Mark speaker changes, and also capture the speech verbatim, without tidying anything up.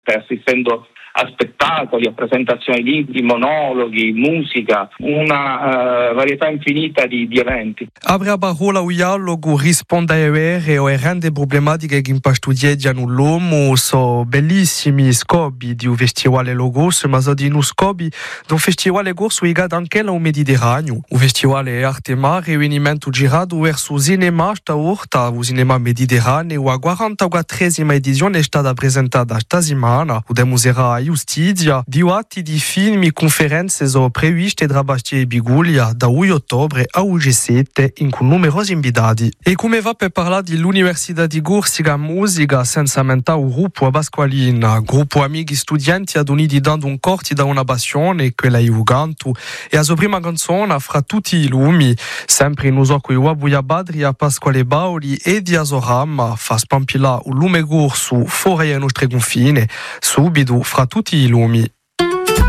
Speaker 1: arte, assistendo a spettacoli, a presentazioni di libri, monologhi, musica, una uh, varietà infinita di, di eventi.
Speaker 2: Apre a parola o dialogo risponde a e o rende problematiche che in pastudiegiano l'uomo so bellissimi scopi di un festival logos, ma so di un scopi di un festival corso legato anche al Mediterraneo. Un festival arte mare, riunimento girato verso il cinema stavolta, il cinema mediterraneo, a quarantaquattresima edizione è stata presentata questa settimana. Podemos era Justitia, di atti di film e conferenze sono previste tra Bastia e Biguglia da due ottobre a U G sette in con numerosi invitati. E come va per parlare dell'Università di Corsica Musica senza mentare un gruppo a Pasqualina, gruppo amici studenti ad uniti dando un corti da una passione, quella è il canto, e a sua prima canzone fra tutti i lumi, sempre in uso con i Wabuya Badri a Pasquale Bauli e di Azoram, fa spampilare un lume corso fuori ai nostri confini, subito fra tutti i lumi.